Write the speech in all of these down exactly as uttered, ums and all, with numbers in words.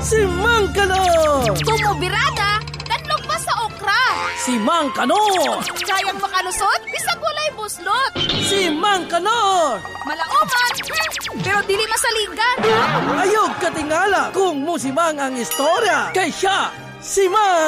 Si Mang Kanor! Tumubirada, kanlog pa sa okra. Si Mang Kanor! Kayang makalusot, bisag walay buslot. Si Mang Kanor! Malaoman, hmm, pero dili masaligan. Ayog katingala kung musimang ang istorya. Kay siya, si Mang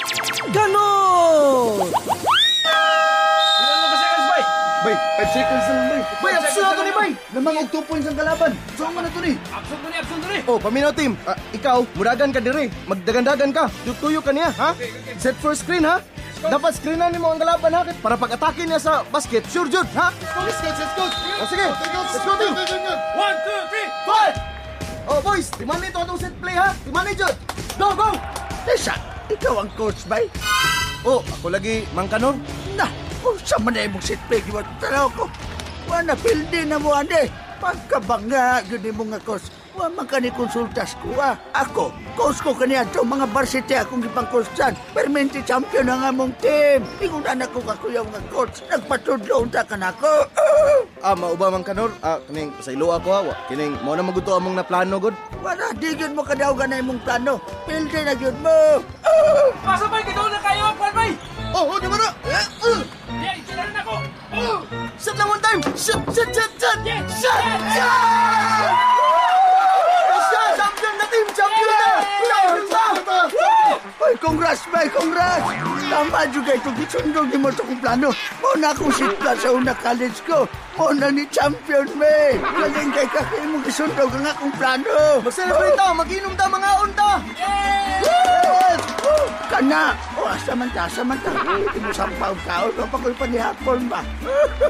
Kanor! Ilan mo ka seconds, bay? Bay, five seconds na lang, bay. Bay, Five abso seconds na to na ni lang. bay. Namang og two points ang kalaban. So, ano to ni? Absent mo ni, absent mo ni. Oh, paminaw team. Ah, ikaw, muragan ka diri. Magdagan-dagan ka. Tutuyo ka niya, ha? Set for screen, ha? Dapat screenan mo ang kalaban, ha? Para pag-atake niya sa basket, sure, Jud, ha? Let's go, let's go. Oh, sige. Let's go, team. One, two, three. Fight! Oh, boys, timani to atong set play, ha? Timani, Jud. Go, go! Tessa, ikaw ang coach, bay? Oh, ako lagi, Mang Kanor. Na, kung sa manay mong sit play, iwan tanaw ko. Wana, pildi na mo, ande. Pagkabanga, yun mo nga coach. Wa man ka ni konsultas ko, ah. Ako, coach ko kaniya ito, mga varsity akong ipang-coach dyan. Permanente champion ang among team. Ingon anak ko kakuya mga coach. Nagpatudlo unta ka na ako. Ah, mauba, Mang Kanor. Ah, kining, sa ilo ako, ha? Wa, kining, mo na maguto among na plano, God. Wala, di yun mo kadaw ka na imong plano. Pildi na yun mo. Pasa, bay, kitaw na kayo, Kwan, bay. Oh, oh, di ba na? Eh, uh. Yeah, itsila rin ako. Oh! Shot lang one time! Shot! Shot! Shot! Shot! Yeah! Shot! Shot! Shot! Champion na team! Champion na! Champion na! Oy, congrats, bay, congrats! Tama juga ito, gisundog ni mo ito kong plano. Muna akong sitla sa una college ko. Muna ni champion, bay. Galing kay kakay mo gisundog ang akong plano. Mag-celebrate ta! Mag-inom ta! Mga unta! Yes! Oh, kana! O, oh, asaman ta, asaman ta. Hindi mo sampaw tao. Kapag ko'y panihapon ba?